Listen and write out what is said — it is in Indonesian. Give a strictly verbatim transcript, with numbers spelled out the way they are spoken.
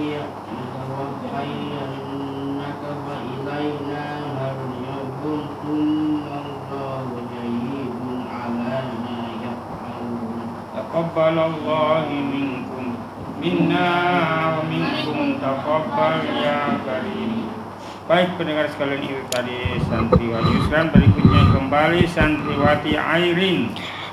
يتوفينك فإلينا مرجعهم ثم الله شهيد على ما يفعلون تقبل الله منكم minna wa minkum taqabbal ya karim. Baik pendengar sekalian, itu tadi santriwati Islam. Berikutnya kembali santriwati Airin.